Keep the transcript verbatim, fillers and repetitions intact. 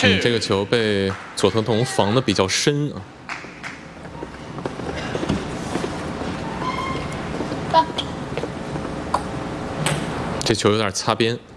嗯，这个球被佐藤童防的比较深啊。这球有点擦边。